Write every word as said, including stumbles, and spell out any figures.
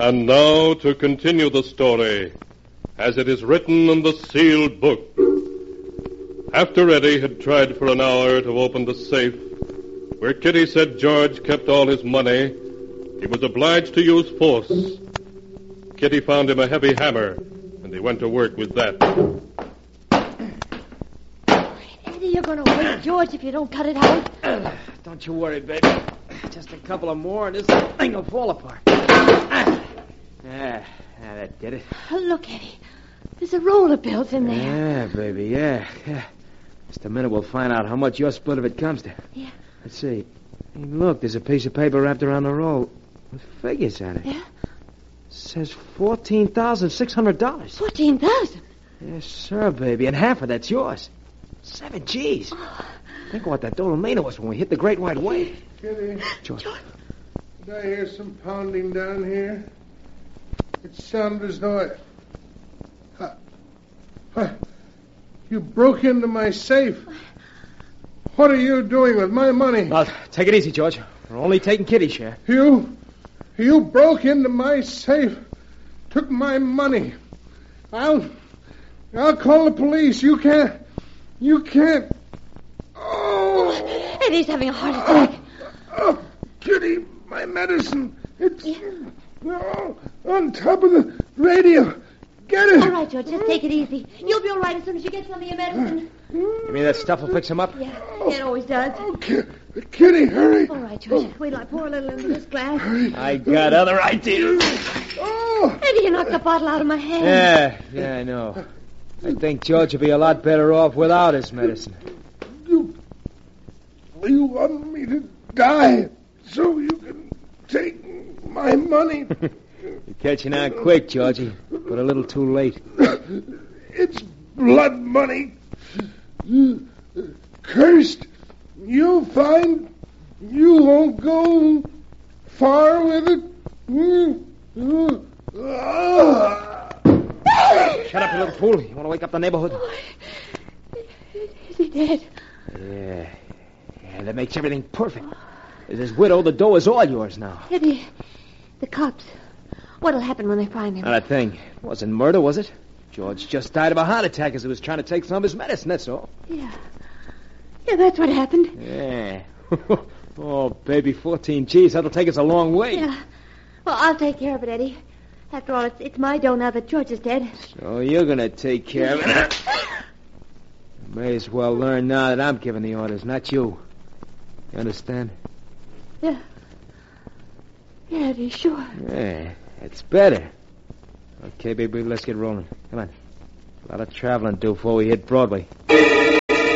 And now to continue the story, as it is written in the sealed book. After Eddie had tried for an hour to open the safe, where Kitty said George kept all his money, he was obliged to use force. Kitty found him a heavy hammer, and he went to work with that. Eddie, you're going to wake George if you don't cut it out. Uh, don't you worry, baby. Just a couple of more, and this thing will fall apart. Ah, yeah, that did it. Oh, look, Eddie. There's a roll of bills in there. Yeah, baby, yeah. yeah. Just a minute, we'll find out how much your split of it comes to. Yeah. Let's see. Hey, look, there's a piece of paper wrapped around the roll with figures on it. Yeah? It says fourteen thousand six hundred dollars. fourteen thousand dollars? Yes, sir, baby, and half of that's yours. Seven G's. Oh. Think what that total mean to us when we hit the Great White Wave. Kitty. George. George. Did I hear some pounding down here? It sounded as though I... Uh, uh, you broke into my safe. What are you doing with my money? Well, take it easy, George. We're only taking Kitty's share. You... You broke into my safe. Took my money. I'll... I'll call the police. You can't... You can't... Oh! Eddie's having a heart attack. Oh, oh Kitty, my medicine. It's... Yeah. Oh, on top of the radio. Get it. All right, George, just take it easy. You'll be all right as soon as you get some of your medicine. You mean that stuff will fix him up? Yeah, it always does. Oh, Kitty, hurry. All right, George. Oh. Wait till I pour a little into this glass. Hurry. I got other ideas. Oh. Eddie, you knocked the bottle out of my hand. Yeah, yeah, I know. I think George would be a lot better off without his medicine. You... You want me to die so you can take my money? You're catching on quick, Georgie, but a little too late. It's blood money. Cursed. You'll find you won't go far with it. Shut up, you little fool. You want to wake up the neighborhood? Oh, is he dead? Yeah. Yeah, that makes everything perfect. As his widow, the dough is all yours now. Eddie, the cops. What'll happen when they find him? Not a thing. It wasn't murder, was it? George just died of a heart attack as he was trying to take some of his medicine, that's all. Yeah. Yeah, that's what happened. Yeah. Oh, baby, fourteen G's. That'll take us a long way. Yeah. Well, I'll take care of it, Eddie. After all, it's, it's my dough now that George is dead. So you're going to take care of it. You may as well learn now that I'm giving the orders, not you. You understand? Yeah. Yeah, Eddie, sure. Yeah, it's better. Okay, baby, let's get rolling. Come on. A lot of traveling to do before we hit Broadway.